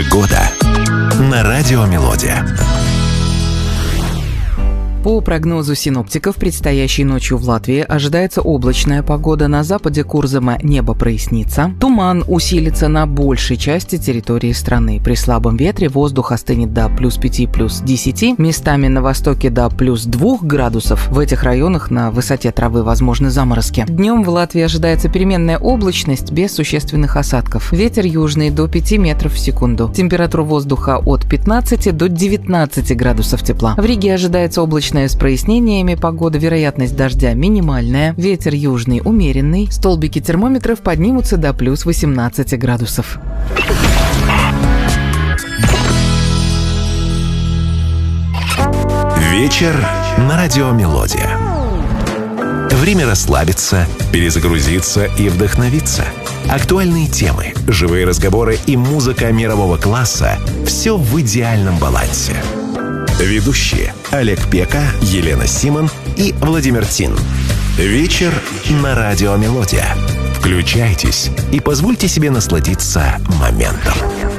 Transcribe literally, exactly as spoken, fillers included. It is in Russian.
Погода на Радио Мелодия. По прогнозу синоптиков, предстоящей ночью в Латвии ожидается облачная погода. На западе Курзема небо прояснится. Туман усилится на большей части территории страны. При слабом ветре воздух остынет до плюс пяти, плюс десяти. Местами на востоке до плюс двух градусов. В этих районах на высоте травы возможны заморозки. Днем в Латвии ожидается переменная облачность без существенных осадков. Ветер южный до пяти метров в секунду. Температура воздуха от пятнадцати до девятнадцати градусов тепла. В Риге ожидается облачность с прояснениями погода, вероятность дождя минимальная, ветер южный умеренный, столбики термометров поднимутся до плюс восемнадцати градусов. Вечер на Радио Мелодия. Время расслабиться, перезагрузиться и вдохновиться. Актуальные темы, живые разговоры и музыка мирового класса – все в идеальном балансе. Ведущие Олег Пека, Елена Симон и Владимир Тин. Вечер на Радио Мелодия. Включайтесь и позвольте себе насладиться моментом.